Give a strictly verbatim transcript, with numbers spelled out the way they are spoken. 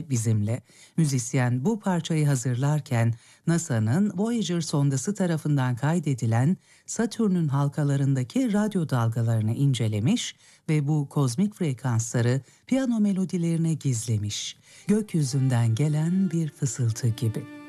bizimle. Müzisyen bu parçayı hazırlarken NASA'nın Voyager sondası tarafından kaydedilen Satürn'ün halkalarındaki radyo dalgalarını incelemiş ve bu kozmik frekansları piyano melodilerine gizlemiş. Gökyüzünden gelen bir fısıltı gibi.